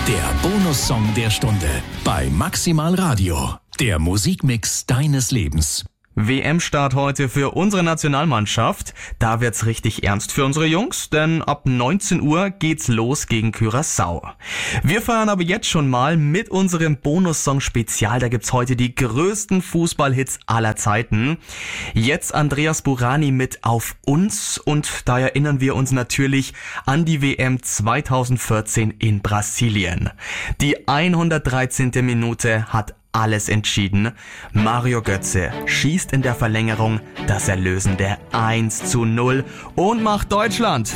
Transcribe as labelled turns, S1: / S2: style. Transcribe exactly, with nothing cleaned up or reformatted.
S1: Der Bonussong der Stunde bei Maximal Radio. Der Musikmix deines Lebens.
S2: W M-Start heute für unsere Nationalmannschaft. Da wird's richtig ernst für unsere Jungs, denn ab neunzehn Uhr geht's los gegen Curaçao. Wir feiern aber jetzt schon mal mit unserem Bonussong-Spezial. Da gibt's heute die größten Fußballhits aller Zeiten. Jetzt Andreas Burani mit Auf uns und da erinnern wir uns natürlich an die W M zweitausendvierzehn in Brasilien. Die hundertdreizehnte Minute hat alles entschieden. Mario Götze schießt in der Verlängerung das erlösende eins zu null und macht Deutschland